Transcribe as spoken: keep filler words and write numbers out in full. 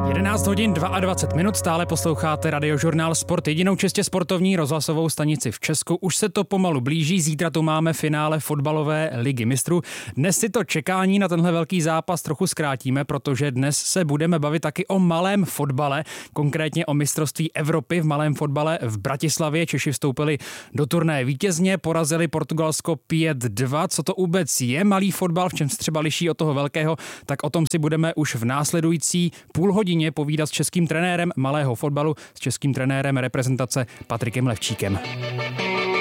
jedenáct hodin dvacet dva minut, stále posloucháte Radiožurnál Sport, jedinou čistě sportovní rozhlasovou stanici v Česku. Už se to pomalu blíží, zítra tu máme finále fotbalové ligy mistrů. Dnes si to čekání na tenhle velký zápas trochu zkrátíme, protože dnes se budeme bavit taky o malém fotbale, konkrétně o mistrovství Evropy v malém fotbale v Bratislavě. Češi vstoupili do turnaje vítězně, porazili Portugalsko pět dva. Co to vůbec je malý fotbal, v čem se třeba liší od toho velkého, tak o tom si budeme už v následující půl hodině povídat s českým trenérem malého fotbalu, s českým trenérem reprezentace Patrikem Levčíkem.